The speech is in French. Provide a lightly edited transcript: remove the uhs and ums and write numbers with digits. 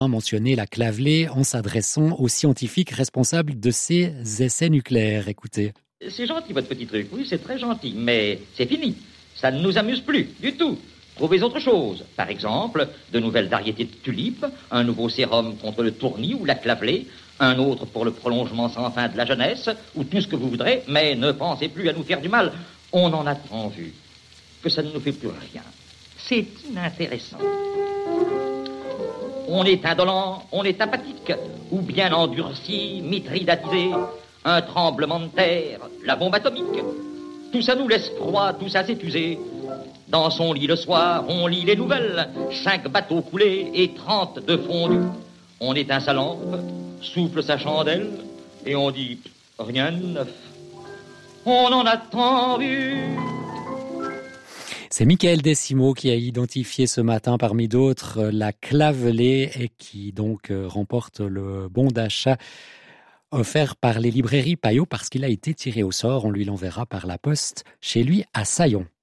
mentionné la Claveley en s'adressant aux scientifiques responsables de ces essais nucléaires. Écoutez. C'est gentil votre petit truc, oui c'est très gentil, mais c'est fini. Ça ne nous amuse plus du tout. Trouvez autre chose. Par exemple, de nouvelles variétés de tulipes, un nouveau sérum contre le tournis ou la Claveley, un autre pour le prolongement sans fin de la jeunesse, ou tout ce que vous voudrez, mais ne pensez plus à nous faire du mal. On en a tant vu que ça ne nous fait plus rien. C'est inintéressant. On est indolent, on est apathique, ou bien endurci, mithridatisé, un tremblement de terre, la bombe atomique. Tout ça nous laisse froid, tout ça s'est usé. Dans son lit le soir, on lit les nouvelles, 5 bateaux coulés et 30 de fondus. On éteint sa lampe, souffle sa chandelle, et on dit rien de neuf. On en a tant vu. C'est Michael Decimo qui a identifié ce matin parmi d'autres la Claveley et qui donc remporte le bon d'achat offert par les librairies Payot parce qu'il a été tiré au sort. On lui l'enverra par la poste chez lui à Saillon.